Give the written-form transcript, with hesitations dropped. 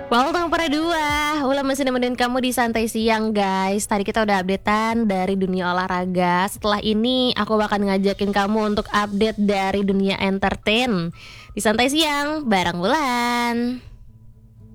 Welcome para dua. Ulah masih nemenin kamu di santai siang guys. Tadi kita udah updatean dari dunia olahraga. Setelah ini aku bakal ngajakin kamu untuk update dari dunia entertain di santai siang bareng Wulan.